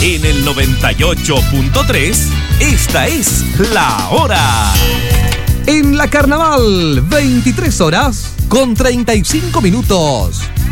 En el 98.3, esta es La Hora. En la Carnaval, 23 horas con 35 minutos.